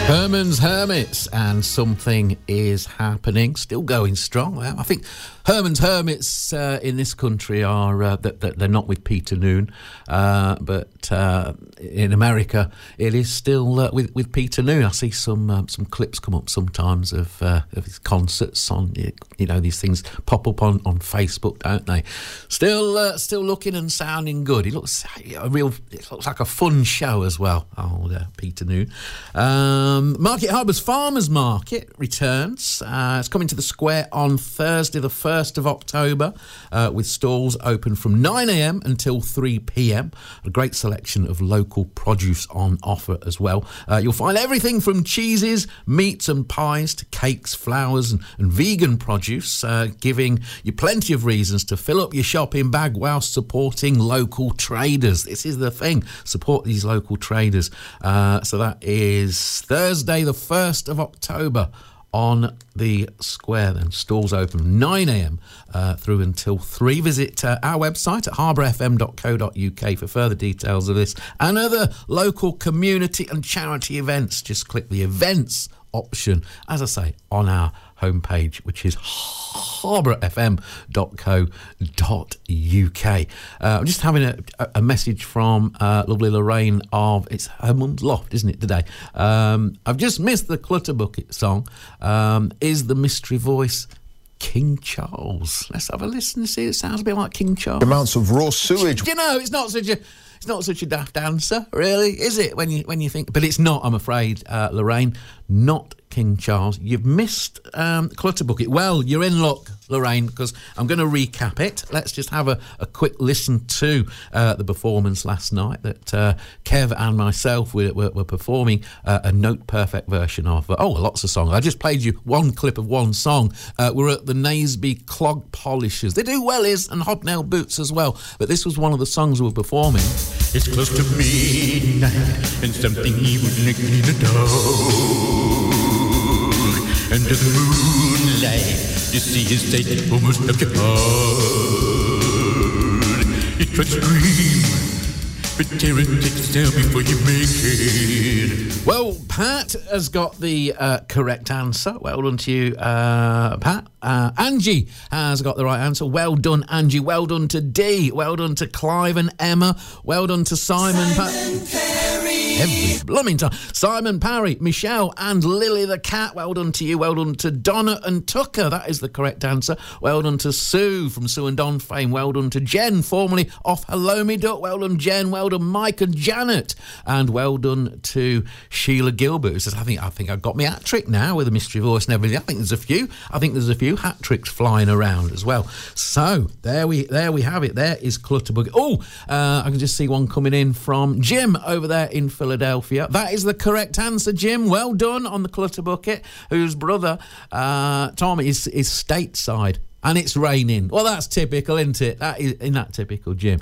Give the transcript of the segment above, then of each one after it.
Herman's Hermits and Something Is Happening, still going strong. I think Herman's Hermits in this country are they're not with Peter Noone, but in America it is still with Peter Noone. I see some clips come up sometimes of his concerts on, you know, these things pop up on Facebook, don't they? Still looking and sounding good. It looks like a fun show as well. Old Peter Noone. Market Harbour's Farmers Market returns. It's coming to the Square on Thursday, the 1st of October, with stalls open from 9 a.m. until 3 p.m. A great selection of local produce on offer as well. You'll find everything from cheeses, meats and pies to cakes, flowers and vegan produce, giving you plenty of reasons to fill up your shopping bag whilst supporting local traders. This is the thing, support these local traders. So that is Thursday, the 1st of October on the Square. Then stalls open 9 a.m. Through until 3. Visit our website at harbourfm.co.uk for further details of this and other local community and charity events. Just click the events option, as I say, on our homepage, which is harbourfm.co.uk. I'm just having a message from lovely Lorraine of, it's her mum's loft, isn't it, today? I've just missed the Clutter Bucket song. Is the mystery voice King Charles? Let's have a listen and see. It sounds a bit like King Charles. Amounts of raw sewage. You know, it's not such a daft answer, really, is it? When you think, but it's not. I'm afraid, Lorraine, not King Charles. You've missed Clutter Bucket. Well, you're in luck, Lorraine, because I'm going to recap it. Let's just have a quick listen to the performance last night that Kev and myself were performing a note perfect version of. Lots of songs. I just played you one clip of one song. We're at the Naseby Clog Polishers. They do wellies and hobnail boots as well, but this was one of the songs we were performing. It's close to midnight and something evil knocking the door. Under the moonlight, you see his face almost up your heart. You try to scream, but terror takes down before you make it. Well, Pat has got the correct answer. Well done to you, Pat. Angie has got the right answer. Well done, Angie. Well done to Dee. Well done to Clive and Emma. Well done to Simon Perry. Every blooming time. Simon Parry, Michelle and Lily the cat. Well done to you. Well done to Donna and Tucker. That is the correct answer. Well done to Sue from Sue and Don fame. Well done to Jen, formerly off Hello Me Duck. Well done, Jen. Well done, Mike and Janet. And well done to Sheila Gilbert, who says, I think I've got my hat trick now with a mystery voice and everything. I think there's a few hat tricks flying around as well. So there we have it. There is Clutter Bucket. I can just see one coming in from Jim over there in Philadelphia. That is the correct answer, Jim. Well done on the Clutter Bucket, whose brother Tom is stateside. And it's raining. Well, that's typical, isn't it? Isn't that typical, Jim?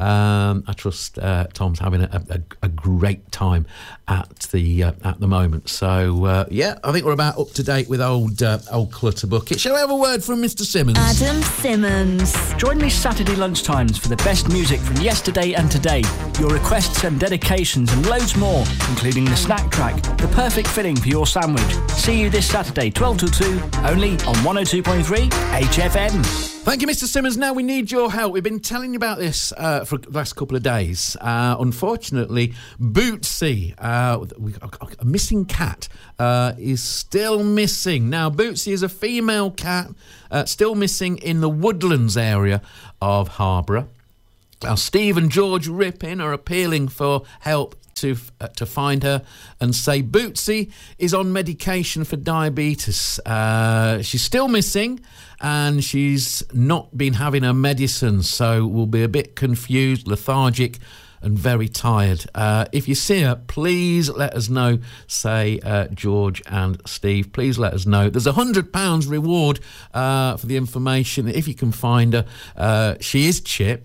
I trust Tom's having a great time at the moment. So I think we're about up to date with old Clutter Bucket. Shall we have a word from Mr. Simmons? Adam Simmons. Join me Saturday lunchtimes for the best music from yesterday and today. Your requests and dedications and loads more, including the snack track, the perfect filling for your sandwich. See you this Saturday, 12 till 2, only on 102.3 HFM. Thank you, Mr. Simmons. Now we need your help. We've been telling you about this for the last couple of days. Unfortunately, Bootsy, a missing cat, is still missing. Now, Bootsy is a female cat, still missing in the Woodlands area of Harborough. Now, Steve and George Rippin are appealing for help to find her and say Bootsy is on medication for diabetes. She's still missing and she's not been having her medicine, so will be a bit confused, lethargic and very tired. If you see her, please let us know, say George and Steve. Please let us know. There's £100 reward for the information if you can find her. She is chipped.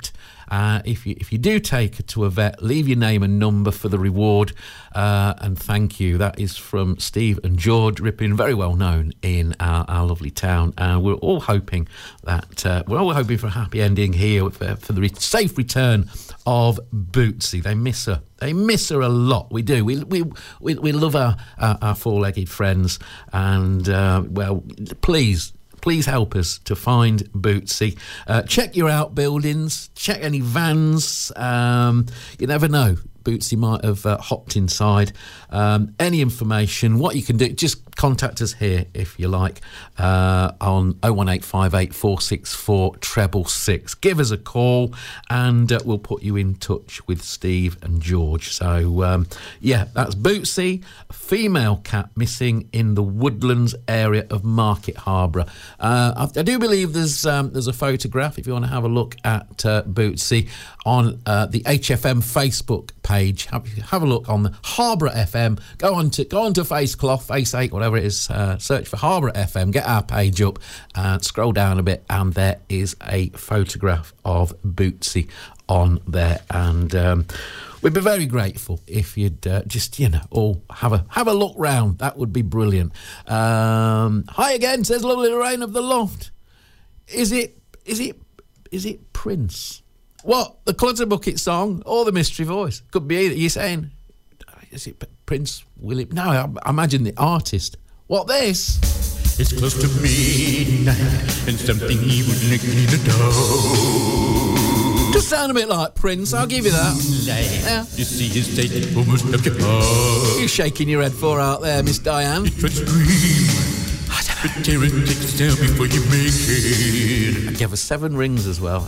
If you do take her to a vet, leave your name and number for the reward, and thank you. That is from Steve and George Rippin, very well known in our lovely town. We're all hoping for a happy ending here for the safe return of Bootsy. They miss her. They miss her a lot. We do. We love our four-legged friends, and please help us to find Bootsy. Check your outbuildings. Check any vans. You never know. Bootsy might have hopped inside. Any information, what you can do, just contact us here if you like on 01858 464 666. Give us a call and we'll put you in touch with Steve and George. So that's Bootsy, a female cat missing in the Woodlands area of Market Harborough. I do believe there's a photograph if you want to have a look at Bootsy on the HFM Facebook page. Have a look on the Harborough FM. Go on to Facecloth, Face8, whatever it is. Search for Harborough FM. Get our page up and scroll down a bit, and there is a photograph of Bootsy on there. And we'd be very grateful if you'd all have a look round. That would be brilliant. Hi again, says lovely Lorraine of the Loft. Is it Prince? What? The Clutter Bucket song or the Mystery Voice? Could be either. You're saying, is it Prince William? No, I imagine the artist. What, this? It's close to midnight and something evil licking in the dark. Does sound a bit like Prince, I'll give you that. Yeah. You see his state almost up your heart. You're shaking your head for out there, Miss Diane. It was scream. But Terran takes it down before you make it. I gave her 7 rings as well.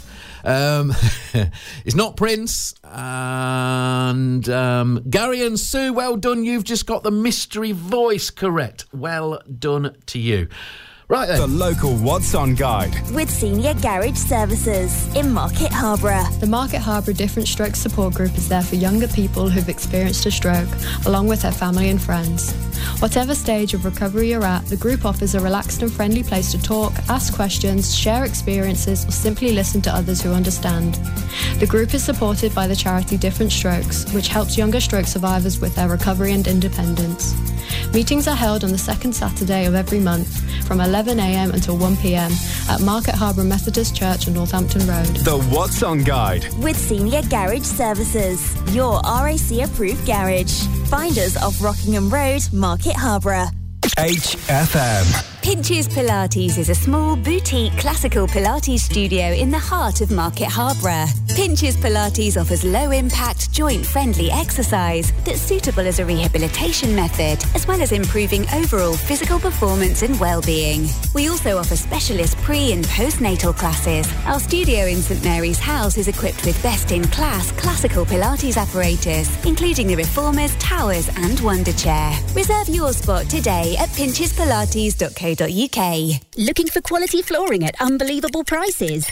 It's not Prince. And Gary and Sue, well done. You've just got the Mystery Voice correct. Well done to you. Right then. The local What's On guide. With Senior Garage Services in Market Harborough. The Market Harborough Different Strokes Support Group is there for younger people who've experienced a stroke, along with their family and friends. Whatever stage of recovery you're at, the group offers a relaxed and friendly place to talk, ask questions, share experiences, or simply listen to others who understand. The group is supported by the charity Different Strokes, which helps younger stroke survivors with their recovery and independence. Meetings are held on the second Saturday of every month from 11 a.m. until 1 p.m. at Market Harborough Methodist Church on Northampton Road. The What's On guide. With Senior Garage Services, your RAC approved garage. Find us off Rockingham Road, Market Harborough. HFM. Pinches Pilates is a small, boutique, classical Pilates studio in the heart of Market Harborough. Pinches Pilates offers low-impact, joint-friendly exercise that's suitable as a rehabilitation method, as well as improving overall physical performance and well-being. We also offer specialist pre- and postnatal classes. Our studio in St Mary's House is equipped with best-in-class classical Pilates apparatus, including the Reformers, Towers and Wonder Chair. Reserve your spot today at pinchespilates.co.uk. Looking for quality flooring at unbelievable prices?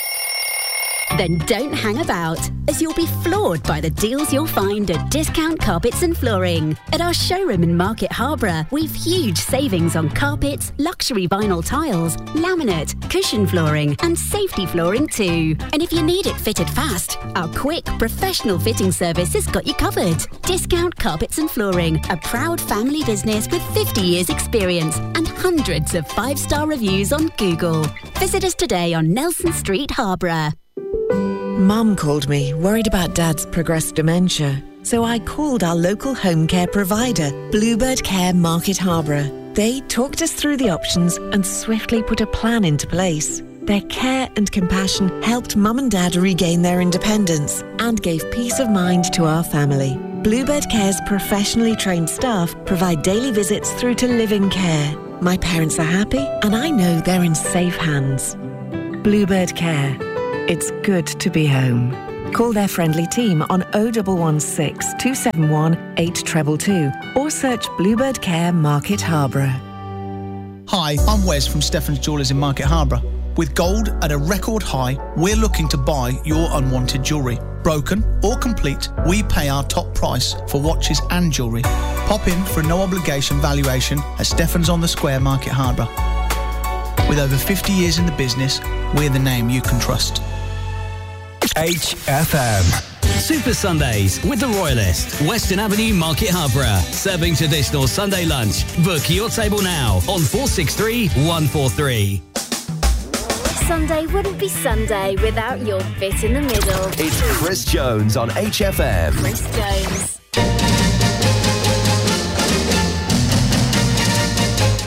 Then don't hang about, as you'll be floored by the deals you'll find at Discount Carpets and Flooring. At our showroom in Market Harborough, we've huge savings on carpets, luxury vinyl tiles, laminate, cushion flooring and safety flooring too. And if you need it fitted fast, our quick, professional fitting service has got you covered. Discount Carpets and Flooring, a proud family business with 50 years experience and hundreds of 5-star reviews on Google. Visit us today on Nelson Street, Harborough. Mum called me, worried about Dad's progressed dementia. So I called our local home care provider, Bluebird Care Market Harborough. They talked us through the options and swiftly put a plan into place. Their care and compassion helped Mum and Dad regain their independence and gave peace of mind to our family. Bluebird Care's professionally trained staff provide daily visits through to living care. My parents are happy and I know they're in safe hands. Bluebird Care. It's good to be home. Call their friendly team on 0116 271 8222 or search Bluebird Care Market Harborough. Hi, I'm Wes from Stefan's Jewellers in Market Harborough. With gold at a record high, we're looking to buy your unwanted jewellery. Broken or complete, we pay our top price for watches and jewellery. Pop in for a no-obligation valuation at Stefan's on the Square, Market Harborough. With over 50 years in the business, we're the name you can trust. HFM. Super Sundays with the Royalist, Western Avenue, Market Harborough. Serving traditional Sunday lunch. Book your table now on 463 143. Sunday wouldn't be Sunday without your bit in the middle. It's Chris Jones on HFM. Chris Jones.